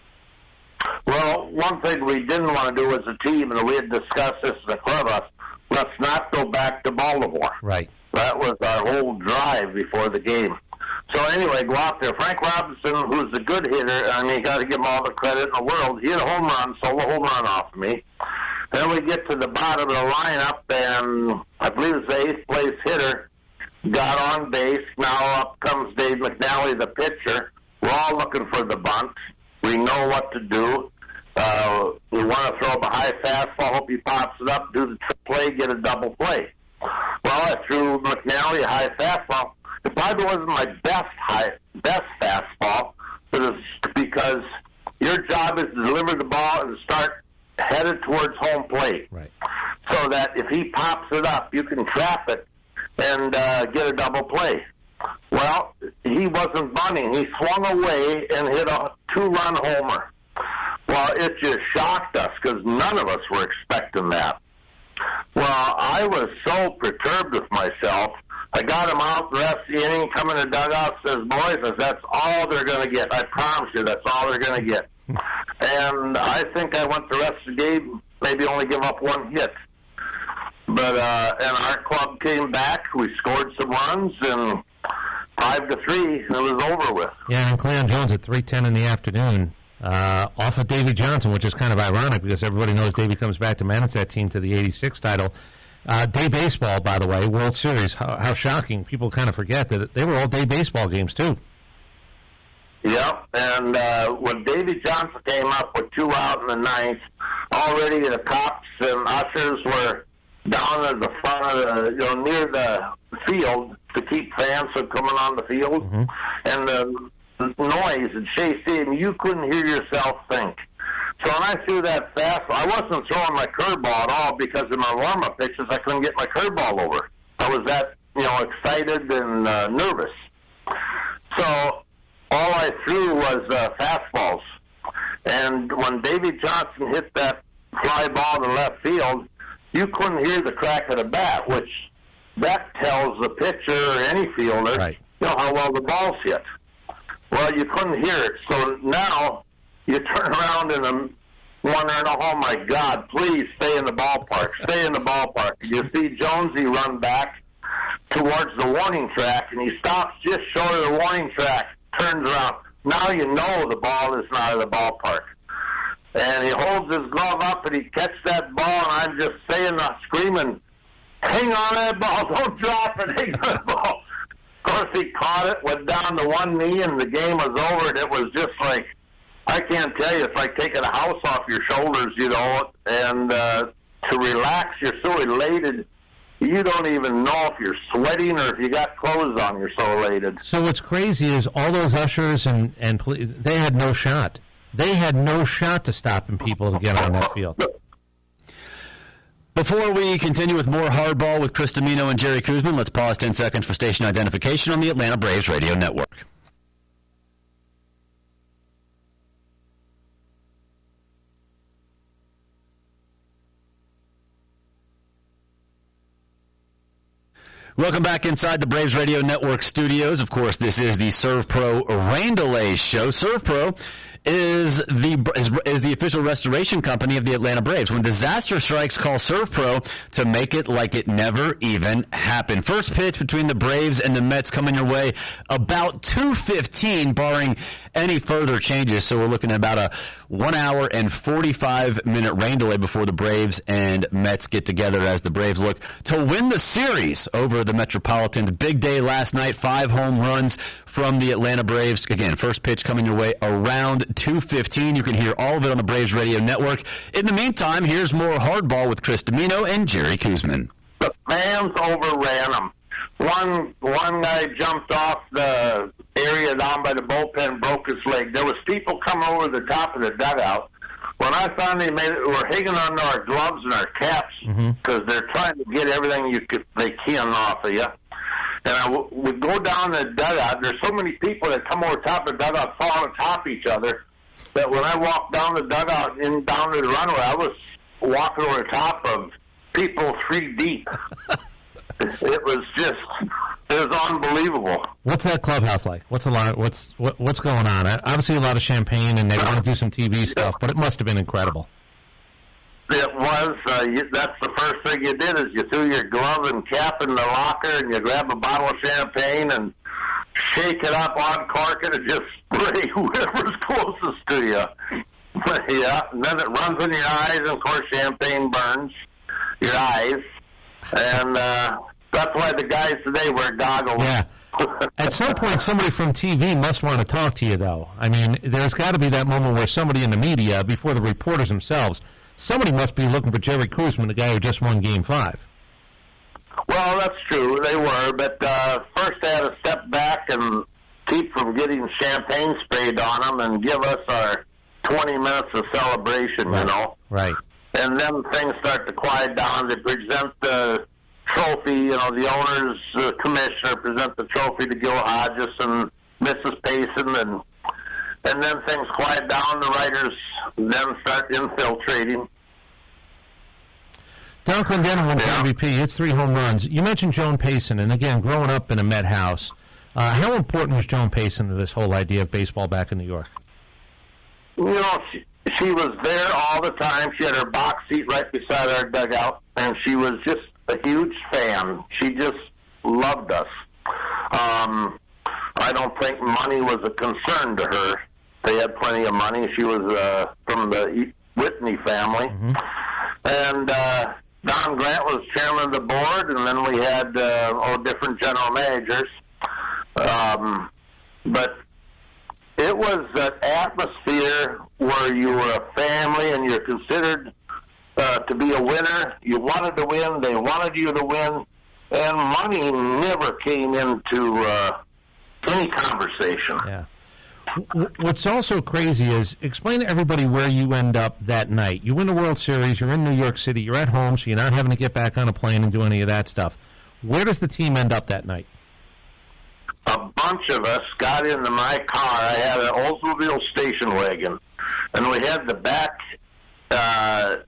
Well, one thing we didn't want to do as a team, and we had discussed this in the clubhouse, let's not go back to Baltimore. Right. That was our whole drive before the game. So anyway, go out there. Frank Robinson, who's a good hitter, I mean, you got to give him all the credit in the world. He hit a home run, solo home run off of me. Then we get to the bottom of the lineup, and I believe it's the eighth place hitter got on base. Now up comes Dave McNally, the pitcher. We're all looking for the bunt. We know what to do. Uh, we want to throw up a high fastball, hope he pops it up, do the trick play, get a double play. Well, I threw McNally a high fastball. It probably wasn't my best high, best fastball, but it's because your job is to deliver the ball and start headed towards home plate. Right. So that if he pops it up, you can trap it and uh, get a double play. Well, he wasn't bunting. He swung away and hit a two-run homer. Well, it just shocked us because none of us were expecting that. Well, I was so perturbed with myself. I got him out the rest of the inning, come in the dugout, says, boys, that's all they're going to get. I promise you, that's all they're going to get. And I think I went the rest of the game, maybe only give up one hit. But, uh, and our club came back. We scored some runs, and five to three, it was over with. Yeah, and Cleon Jones at three ten in the afternoon, uh, off of Davey Johnson, which is kind of ironic because everybody knows Davey comes back to manage that team to the eighty-six title. Uh, day baseball, by the way, World Series. How, how shocking. People kind of forget that they were all day baseball games, too. Yep, and uh, when Davey Johnson came up with two out in the ninth, already the cops and ushers were down at the front of the, you know, near the field to keep fans from coming on the field. Mm-hmm. And the noise in Shea Stadium, you couldn't hear yourself think. So when I threw that fastball, I wasn't throwing my curveball at all because in my warm-up pitches, I couldn't get my curveball over. I was that, you know, excited and uh, nervous. So all I threw was uh, fastballs. And when Davey Johnson hit that fly ball to left field, you couldn't hear the crack of the bat, which that tells the pitcher or any fielder, right, you know, how well the ball's hit. Well, you couldn't hear it. So now you turn around and I'm wondering, oh, my God, please stay in the ballpark. Stay in the ballpark. You see Jonesy run back towards the warning track, and he stops just short of the warning track, turns around. Now you know the ball is not in the ballpark. And he holds his glove up, and he catches that ball, and I'm just saying, uh, screaming, hang on that ball, don't drop it, hang on that ball. Of course, he caught it, went down to one knee, and the game was over, and it was just like, I can't tell you, it's like taking a house off your shoulders, you know, and uh, to relax, you're so elated, you don't even know if you're sweating or if you got clothes on, you're so elated. So what's crazy is all those ushers, and, and they had no shot. They had no shot to stopping people to get on that field. Before we continue with more Hardball with Chris Dimino and Jerry Kuzman, let's pause ten seconds for station identification on the Atlanta Braves Radio Network. Welcome back inside the Braves Radio Network studios. Of course, this is the ServPro Rain Delay Show. ServPro is the is, is the official restoration company of the Atlanta Braves. When disaster strikes, call ServPro to make it like it never even happened. First pitch between the Braves and the Mets coming your way about two fifteen, barring any further changes. So we're looking at about a one hour and forty-five minute rain delay before the Braves and Mets get together as the Braves look to win the series over the Metropolitans. Big day last night, five home runs from the Atlanta Braves. Again, first pitch coming your way around two fifteen. You can hear all of it on the Braves Radio Network. In the meantime, here's more Hardball with Chris Domino and Jerry Kuzman. The fans overran them. One one guy jumped off the area down by the bullpen, broke his leg. There was people coming over the top of the dugout. When I finally made it, we're hanging on our gloves and our caps because mm-hmm. they're trying to get everything you could, they can off of you. And I w- would go down the dugout. There's so many people that come over top of the dugout, fall on top of each other, that when I walked down the dugout and down to the runway, I was walking over the top of people three deep. It was just, it was unbelievable. What's that clubhouse like? What's a lot? What's what, what's going on? Obviously, a lot of champagne, and they want to do some T V stuff, but it must have been incredible. It was. Uh, you, that's the first thing you did is you threw your glove and cap in the locker, and you grab a bottle of champagne and shake it up, uncork it, and just spray whoever's closest to you. Yeah, and then it runs in your eyes, and of course, champagne burns your eyes. And uh, that's why the guys today wear goggles. Yeah. At some point, somebody from T V must want to talk to you, though. I mean, there's got to be that moment where somebody in the media, before the reporters themselves, somebody must be looking for Jerry Kuzman, the guy who just won Game Five. Well, that's true. They were. But uh, first they had to step back and keep from getting champagne sprayed on them and give us our twenty minutes of celebration, right. you know. Right. And then things start to quiet down. They present the trophy, you know, the owner's uh, commissioner present the trophy to Gil Hodges and Missus Payson, and and then things quiet down. The writers then start infiltrating. Don Clendenin wins yeah. M V P. It's three home runs. You mentioned Joan Payson, and again, growing up in a Met house, uh, how important was Joan Payson to this whole idea of baseball back in New York? You know, she, she was there all the time. She had her box seat right beside our dugout, and she was just a huge fan. She just loved us. Um, I don't think money was a concern to her. They had plenty of money. She was uh, from the Whitney family. Mm-hmm. And uh, Don Grant was chairman of the board, and then we had uh, all different general managers. Um, but it was an atmosphere where you were a family and you're considered uh, to be a winner. You wanted to win. They wanted you to win. And money never came into uh, any conversation. Yeah. What's also crazy is, explain to everybody where you end up that night. You win the World Series, you're in New York City, you're at home, so you're not having to get back on a plane and do any of that stuff. Where does the team end up that night? A bunch of us got into my car. I had an Oldsmobile station wagon, and we had the back uh,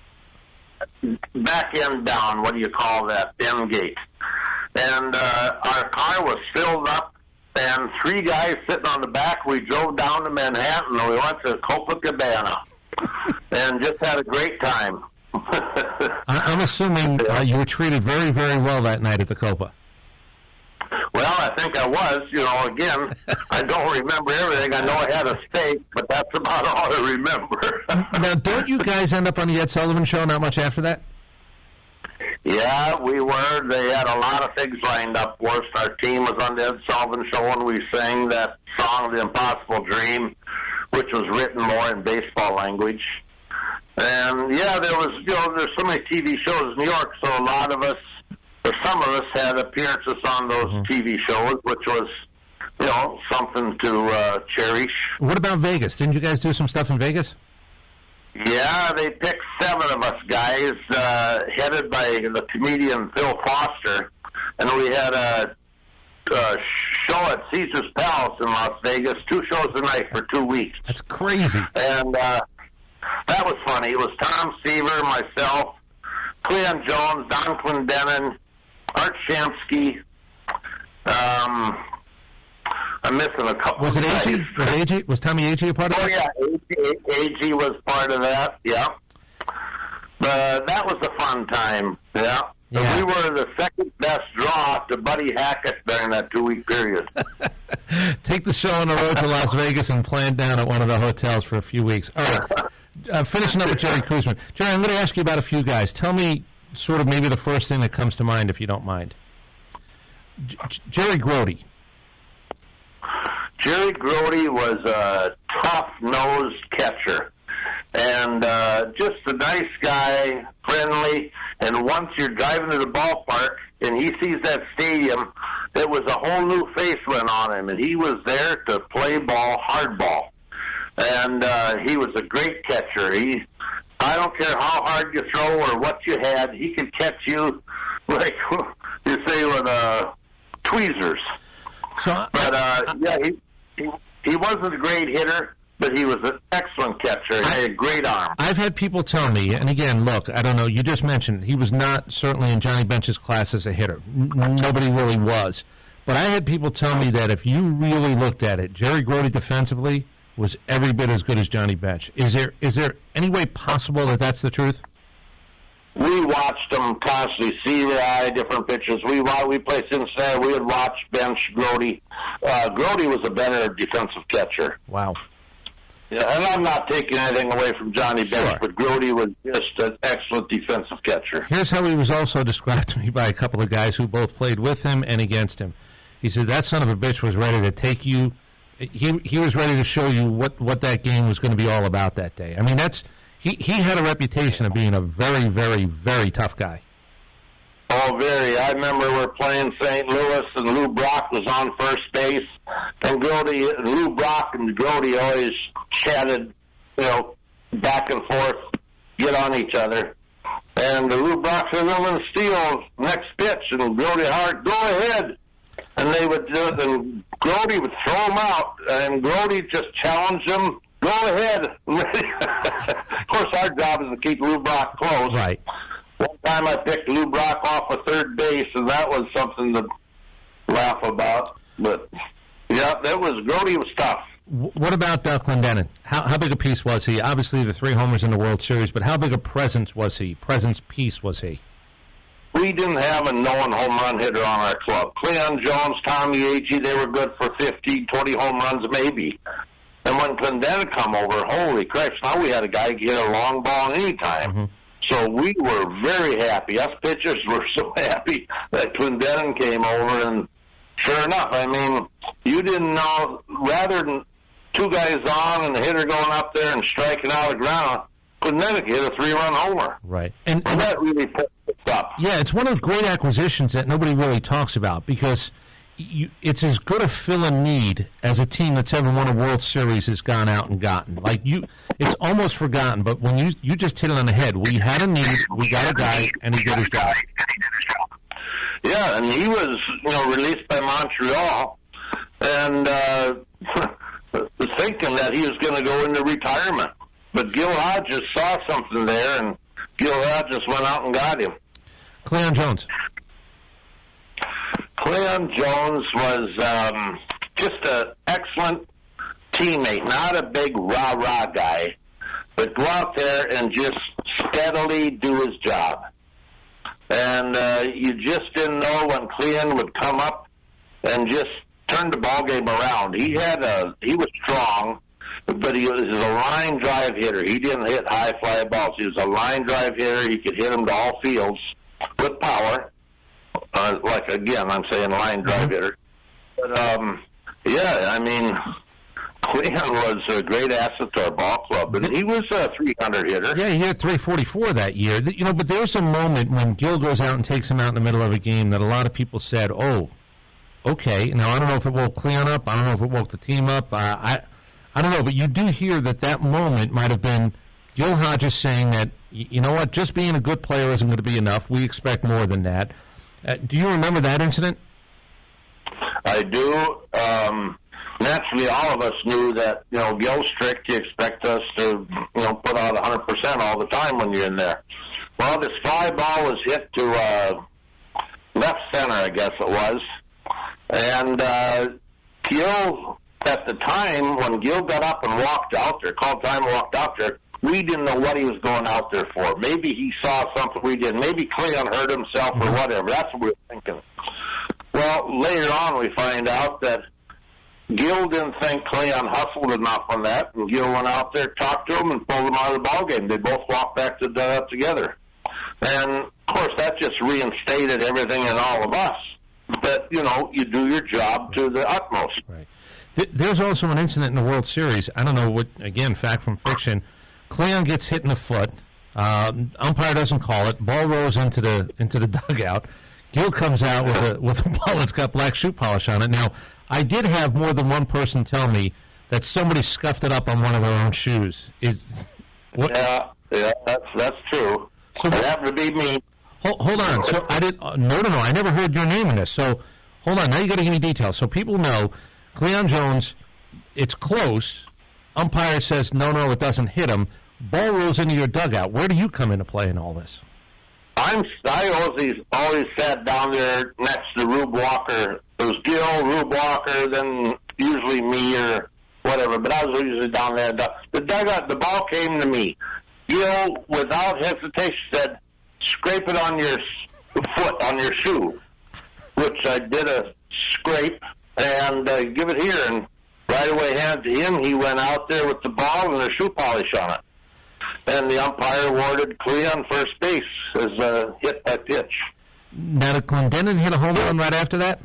back end down. What do you call that? End gate. And uh, our car was filled up, and three guys sitting on the back. We drove down to Manhattan, and we went to Copacabana, and just had a great time. I'm assuming uh, you were treated very, very well that night at the Copa. Well, I think I was. You know, again, I don't remember everything. I know I had a steak, but that's about all I remember. Now, don't you guys end up on the Ed Sullivan Show not much after that? Yeah, we were. They had a lot of things lined up for us. Our team was on the Ed Sullivan Show, and we sang that song, The Impossible Dream, which was written more in baseball language. And, yeah, there was, you know, there's so many T V shows in New York, so a lot of us, or some of us, had appearances on those mm-hmm. T V shows, which was, you know, something to uh, cherish. What about Vegas? Didn't you guys do some stuff in Vegas? Yeah, they picked seven of us guys, uh, headed by the comedian Phil Foster, and we had a, a show at Caesar's Palace in Las Vegas, two shows a night for two weeks. That's crazy. And uh, that was funny. It was Tom Seaver, myself, Cleon Jones, Don Clendenin, Art Shamsky, um, I'm missing a couple. Was it of A G? guys. Was A G? Was Tommy A G a part of Oh it? yeah, A G was part of that. Yeah, but that was a fun time. Yeah. Yeah. We were the second best draw to Buddy Hackett during that two-week period. Take the show on the road to Las Vegas and plan down at one of the hotels for a few weeks. All right. Uh, finishing up with Jerry Koosman. Jerry, I'm going to ask you about a few guys. Tell me sort of maybe the first thing that comes to mind, if you don't mind. J- J- Jerry Grote. Jerry Grote was a tough-nosed catcher. And uh, just a nice guy, friendly. And once you're driving to the ballpark and he sees that stadium, there was a whole new face went on him. And he was there to play ball, hard ball. And uh, he was a great catcher. He, I don't care how hard you throw or what you had, he could catch you like you say with uh, tweezers. So, But uh, yeah, he, he he wasn't a great hitter. But he was an excellent catcher. He had a great arm. I've had people tell me, and again, look, I don't know, you just mentioned he was not certainly in Johnny Bench's class as a hitter. N- nobody really was. But I had people tell me that if you really looked at it, Jerry Grote defensively was every bit as good as Johnny Bench. Is there is there any way possible that that's the truth? We watched them constantly, see the eye, different pitches. We we played Cincinnati. We would watch Bench, Grote. Uh, Grote was a better defensive catcher. Wow. Yeah, and I'm not taking anything away from Johnny Bench, Sure. but Grote was just an excellent defensive catcher. Here's how he was also described to me by a couple of guys who both played with him and against him. He said, that son of a bitch was ready to take you. He he was ready to show you what, what that game was going to be all about that day. I mean, that's he, he had a reputation of being a very, very, very tough guy. Oh, very. I remember we're playing Saint Louis, and Lou Brock was on first base. And Grote, Lou Brock and Grote always chatted, you know, back and forth, get on each other. And Lou Brock said, I'm going to steal next pitch. And Grote Hart, go ahead. And they would do it, and Grote would throw him out. And Grote just challenged him, go ahead. Of course, our job is to keep Lou Brock close. Right. One time I picked Lou Brock off of third base, and that was something to laugh about. But, yeah, that was, Grote was tough. W- What about uh, Clendenin? How, how big a piece was he? Obviously, the three homers in the World Series, but how big a presence was he? Presence piece was he? We didn't have a known home run hitter on our club. Cleon Jones, Tommy A G, they were good for fifteen, twenty home runs maybe. And when Clendenin come over, holy crap, now we had a guy get a long ball anytime. Mm-hmm. So we were very happy. Us pitchers were so happy that Clendenin came over, and sure enough, I mean, you didn't know, rather than two guys on and the hitter going up there and striking out of the ground, Clendenin hit a three-run homer. Right. And, And that really put us up. yeah, it's one of the great acquisitions that nobody really talks about because you, it's as good a fill-in need as a team that's ever won a World Series has gone out and gotten. Like you, it's almost forgotten, but when you you just hit it on the head, we had a need, we got a guy, and he did his job. Yeah, and he was, you know, released by Montreal, and uh, was thinking that he was going to go into retirement. But Gil Hodges saw something there, and Gil Hodges went out and got him. Cleon Jones. Cleon Jones was um, just an excellent teammate, not a big rah-rah guy, but go out there and just steadily do his job. And uh, you just didn't know when Cleon would come up and just turn the ball game around. He had a he was strong, but he was a line drive hitter. He didn't hit high fly balls. He was a line drive hitter. He could hit them to all fields with power. Uh, like again, I'm saying line drive hitter. But um, yeah, I mean, Cleon was a great asset to our ball club, and he was a three hundred hitter. Yeah, he had three forty-four that year. You know, but there was a moment when Gil goes out and takes him out in the middle of a game that a lot of people said, "Oh, okay." Now I don't know if it woke Cleon up. I don't know if it woke the team up. Uh, I, I don't know. But you do hear that that moment might have been Gil Hodges saying that, you know what, just being a good player isn't going to be enough. We expect more than that. Uh, do you remember that incident? I do. Um, naturally, all of us knew that, you know, Gil's strict. You expect us to, you know, put out one hundred percent all the time when you're in there. Well, this fly ball was hit to uh, left center, I guess it was. And uh, Gil, at the time, when Gil got up and walked out there, called time and walked out there, we didn't know what he was going out there for. Maybe he saw something we didn't. Maybe Cleon hurt himself or whatever. That's what we were thinking. Well, later on, we find out that Gil didn't think Cleon hustled enough on that, and Gil went out there, talked to him, and pulled him out of the ball game. They both walked back to the dugout together. And, of course, that just reinstated everything in all of us. That, you know, you do your job to the utmost. Right. There's also an incident in the World Series. I don't know what, again, fact from fiction. Cleon gets hit in the foot. Uh, umpire doesn't call it. Ball rolls into the into the dugout. Gil comes out with a with a ball that's got black shoe polish on it. Now, I did have more than one person tell me that somebody scuffed it up on one of their own shoes. Is what? Yeah, yeah, that's that's true. So it happened to be me. Hold, hold on. So I did. Uh, no, no, no. I never heard your name in this. So hold on. Now you got to give me details so people know. Cleon Jones, it's close. Umpire says no, no, it doesn't hit him. Ball rolls into your dugout. Where do you come into play in all this? I'm I always always sat down there next to Rube Walker. It was Gil, Rube Walker, then usually me or whatever. But I was usually down there. The dugout, the ball came to me. Gil, without hesitation, said, "Scrape it on your foot, on your shoe," which I did a scrape and uh, give it here. And right away, handed to him. He went out there with the ball and the shoe polish on it. And the umpire awarded Cleon first base as a hit by pitch. Now, did Clendenin hit a home run right after that?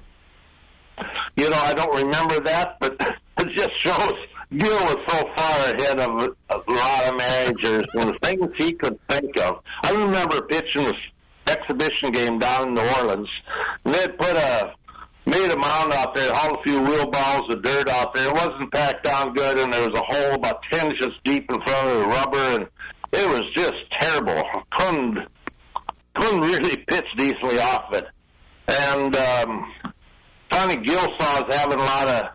You know, I don't remember that, but it just shows Gil was so far ahead of a lot of managers and the things he could think of. I remember pitching this exhibition game down in New Orleans, and they'd put a made a mound out there, hauled a few wheelballs of dirt out there. It wasn't packed down good, and there was a hole about ten inches deep in front of the rubber, and it was just terrible. Couldn't couldn't really pitch decently off it. And um, finally, Gil saw us having a lot of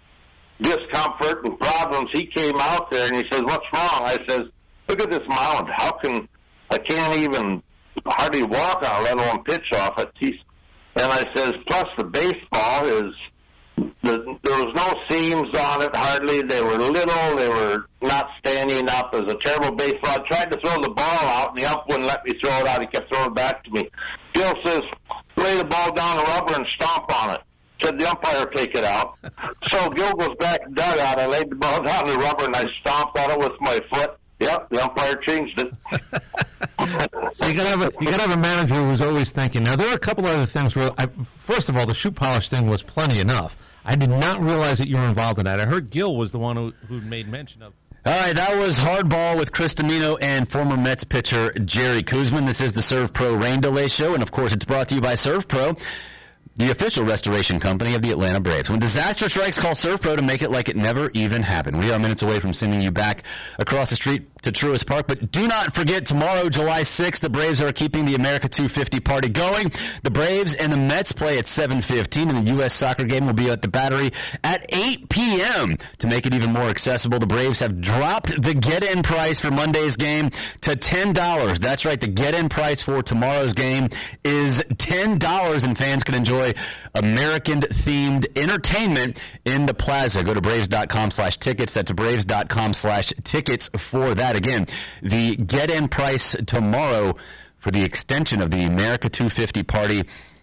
discomfort and problems. He came out there, and he says, "What's wrong?" I says, "Look at this mound. How can I can't even hardly walk on it, let alone pitch off it." He's And I says, plus the baseball is, the, there was no seams on it hardly. They were little. They were not standing up. It was a terrible baseball. I tried to throw the ball out, and the ump wouldn't let me throw it out. He kept throwing it back to me. Gil says, lay the ball down the rubber and stomp on it. Said the umpire take it out. So Gil goes back to dugout. I laid the ball down the rubber, and I stomped on it with my foot. Yep, the umpire changed it. So you gotta have a you gotta have a manager who's always thinking. Now there are a couple other things where, I, first of all, the shoe polish thing was plenty enough. I did not realize that you were involved in that. I heard Gil was the one who who made mention of. All right, that was Hardball with Chris Domino and former Mets pitcher Jerry Koosman. This is the Serve Pro Rain Delay Show, and of course, it's brought to you by Serve Pro, the official restoration company of the Atlanta Braves. When disaster strikes, call Serve Pro to make it like it never even happened. We are minutes away from sending you back across the street to Truist Park, but do not forget tomorrow, July sixth, the Braves are keeping the America two fifty party going. The Braves and the Mets play at seven fifteen, and the U S soccer game will be at the Battery at eight p.m. To make it even more accessible, the Braves have dropped the get-in price for Monday's game to ten dollars. That's right, the get-in price for tomorrow's game is ten dollars, and fans can enjoy American-themed entertainment in the plaza. Go to Braves.com slash tickets. That's Braves.com slash tickets for that. Again, the get-in price tomorrow for the extension of the America two fifty party,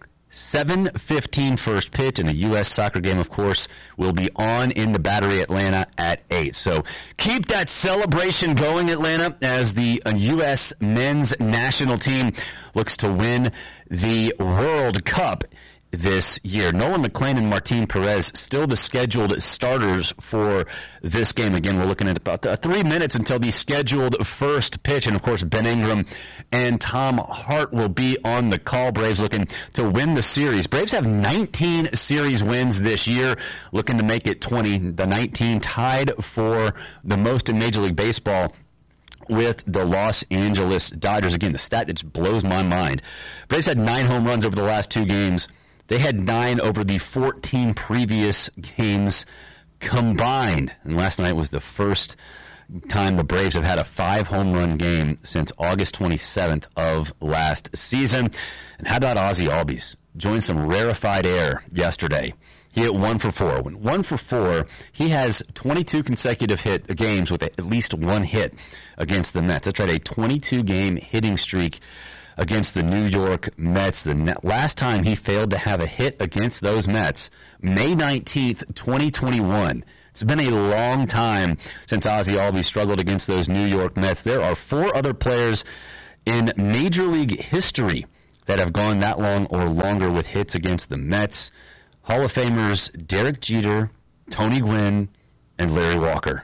seven fifteen first pitch, and the U S soccer game, of course, will be on in the Battery Atlanta at eight. So keep that celebration going, Atlanta, as the U S men's national team looks to win the World Cup this year. Nolan McLean and Martin Perez still the scheduled starters for this game. Again, we're looking at about uh, three minutes until the scheduled first pitch. And, of course, Ben Ingram and Tom Hart will be on the call. Braves looking to win the series. Braves have nineteen series wins this year, looking to make it twenty. The nineteen tied for the most in Major League Baseball with the Los Angeles Dodgers. Again, the stat that just blows my mind. Braves had nine home runs over the last two games. They had nine over the fourteen previous games combined. And last night was the first time the Braves have had a five-home run game since August twenty-seventh of last season. And how about Ozzie Albies? joined some rarefied air yesterday. He hit one for four. When one for four, he has twenty-two consecutive hit uh, games with at least one hit against the Mets. That's right, a twenty-two game hitting streak against the New York Mets. The net, last time he failed to have a hit against those Mets, May nineteenth, twenty twenty-one. It's been a long time since Ozzie Albies struggled against those New York Mets. There are four other players in Major League history that have gone that long or longer with hits against the Mets. Hall of Famers Derek Jeter, Tony Gwynn, and Larry Walker.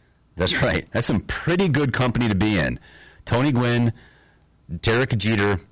That's right. That's some pretty good company to be in. Tony Gwynn, Derek Jeter,